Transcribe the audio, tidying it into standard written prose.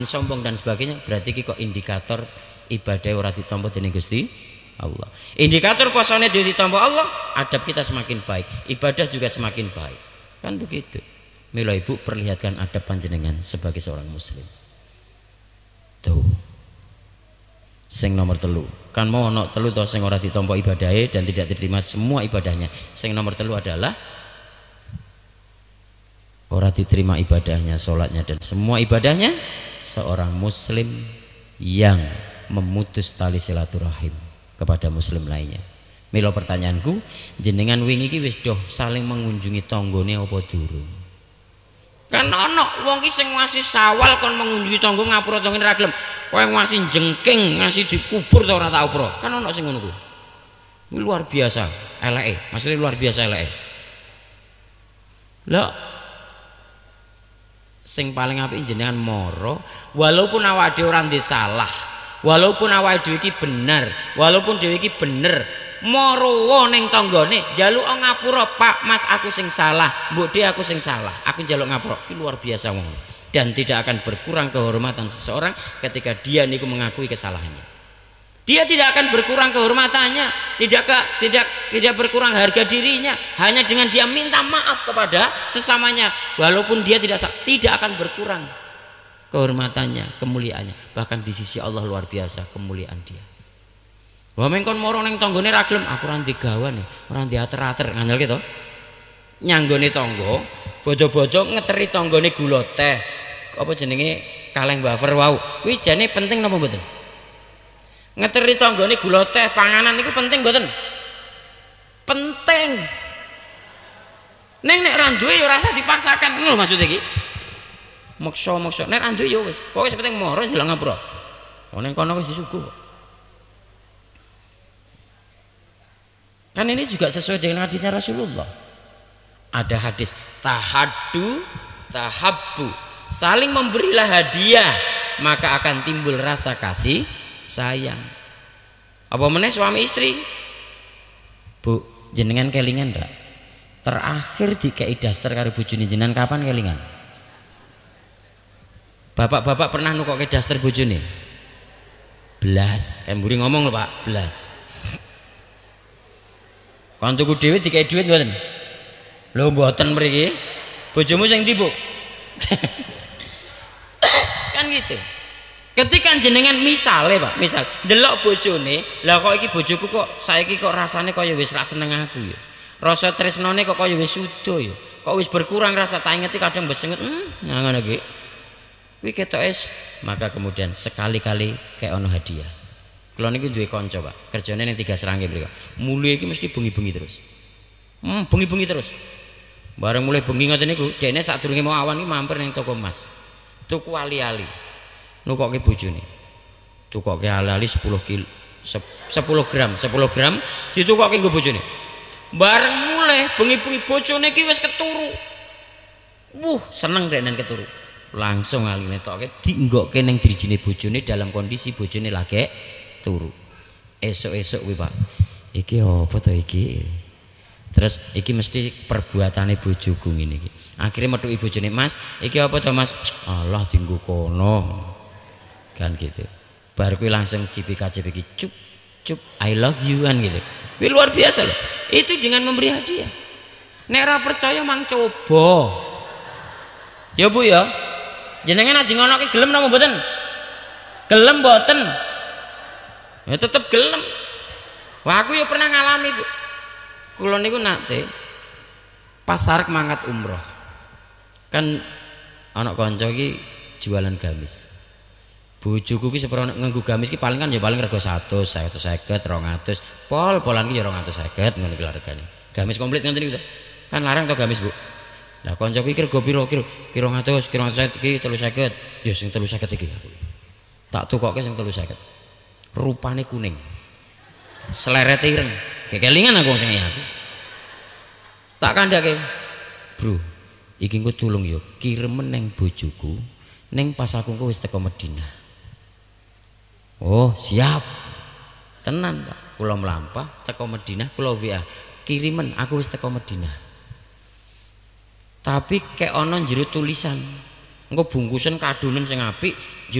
sombong dan sebagainya, berarti iki kok indikator ibadah ora ditampa dening Gusti Allah. Indikator posone ditampa Allah, adab kita semakin baik, ibadah juga semakin baik. Kan begitu. Mila Ibu perlihatkan adab panjenengan sebagai seorang muslim. Tuh. Sing nomor telu. Kan mau ono telu to sing ora ditampa ibadahe dan tidak diterima semua ibadahnya. Sing nomor telu adalah ora diterima ibadahnya, sholatnya dan semua ibadahnya seorang muslim yang memutus tali silaturahim kepada muslim lainnya. Mila pertanyaanku, jenengan wingi iki wis doh saling mengunjungi tanggane apa durung? Kan ana wong ki sing ngasih sawal kon mengunjungi tangga ngapura tangane ra gelem. Kowe ngasih jengking, ngasih dikubur ta ora tau pro. Kan ana sing ngono kuwi. Kuwi luar biasa eleke, maksudnya luar biasa eleke. Lah sing paling apik jenengan moro walaupun awake dhewe ora ndek salah, walaupun awake dhewe iki bener, walaupun dhewe iki bener, moro ning tanggane njaluk ngapura, Pak Mas aku sing salah, Mbok De aku sing salah, aku njaluk ngapura. Iki luar biasa wong. Dan tidak akan berkurang kehormatan seseorang ketika dia niku mengakui kesalahannya. Dia tidak akan berkurang kehormatannya, tidak berkurang harga dirinya hanya dengan dia minta maaf kepada sesamanya, walaupun dia tidak akan berkurang kehormatannya, kemuliaannya. Bahkan di sisi Allah luar biasa kemuliaan dia. Wa mengkon moro ning tanggane ra gelem, aku ora ndek gawane, ora ndek ater-ater, ngandel to. Nyanggone tangga, bodo-bodo ngeteri tanggane gula teh, apa jenenge kaleng wafer wau. Kuwi jane penting napa mboten? Ngeteri tanggane gula teh panganan niku penting mboten? Penting. Ning nek ra duwe ya ora usah dipaksakan. Ngono maksud iki. Maksa-maksa nek ra duwe ya wis. Pokoke penting moro njaluk ngapura. Oh ning kono wis disuguh. Kan ini juga sesuai dengan hadisnya Rasulullah. Ada hadis tahaddu tahabbu. Saling memberilah hadiah, maka akan timbul rasa kasih sayang. Apa meneh suami istri? Bu, jenengan kelingan ndak? Terakhir dikei daster karo bojone jenengan kapan kelingan? Bapak-bapak pernah nukokke daster bojone? Belas. Kan mburi ngomong lho, Pak, belas. Kon tuku dhewe dikei dhuwit mboten? Lho mboten mriki. Bojomu sing ndi, Bu? Kan gitu. Ketika jenengan misale Pak, misal delok bojone, lah kok iki bojoku kok saiki kok rasane kaya wis ra seneng aku ya. Rasa tresnane kok kaya wis sudo ya. Kok wis berkurang rasa tak ingeti kadang besenget. Ngono iki. Kuwi ketoke maka kemudian sekali-kali kayak ono hadiah. Kula niku duwe kanca, Pak. Kerjane ning 3 Serangge mriko. Mulih iki mesti bengi-bengi terus. Bengi-bengi terus. Bareng mulai bengi ngoten niku, dekne sadurunge mau awan iki mampir ning toko emas. Tuku ali-ali. Nukokke bojone. Tukokke ali-ali 10 gram ditukokke nggo bojone. Bareng mulai bengi-bengi bojone iki wis keturu. Seneng dekne keturu. Langsung aline tokke dienggokke ning dirijine bojone dalam kondisi bojone lagi turu. Esuk-esuk kuwi, Pak. Iki apa to iki? Terus iki mesti perbuatane bojoku ngene iki. Akhire metuki bojone, "Mas, iki apa to, Mas?" "Allah dienggo kono." Kan gitu. Bar kuwi langsung cipika-cipiki, "Cup, cup, I love you" kan gitu. Kuwi luar biasa loh. Itu dengan memberi hadiah. Nek ora percaya mang coba. Ya Bu ya. Jenengan nek ngonoke gelem napa mboten? Gelem mboten? Ya tetep gelem. Wah aku ya pernah ngalami, Bu. Kula niku nate pas arep mangkat umroh. Kan anak kanca iki jualan gamis. Bojoku ki seprono nganggo gamis ki paling kan ya paling rega 100, 150, 200. Pol-polan ki ya 250 ngono ki regane. Gamis komplit ngoten niku. Kan larang to gamis, Bu. Lah kancaku iki rega piro? Kira 200, 250 iki 350. Ya sing 350 iki. Tak tukokke sing 350. Rupane kuning. Slerete ireng. Kekelingan aku sing aku. Tak kandhake. Bro, iki engko tulung ya kiremen ning bojoku ning pas aku engko wis teko Madinah. Oh, siap. Tenan, Pak. Kula mlampah teko Madinah, kula WA, kirimen aku wis teko Madinah. Tapi kayak ono jero tulisan engko bungkusan kadonen sing apik